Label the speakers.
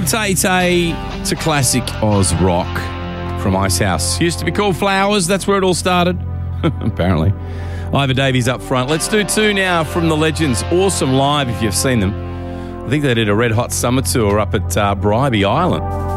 Speaker 1: From Tay Tay to classic Oz rock from Icehouse. Used to be called Flowers. That's where it all started, apparently. Ivor Davies up front. Let's do two now from the Legends. Awesome live if you've seen them. I think they did a Red Hot Summer Tour up at Bribie Island.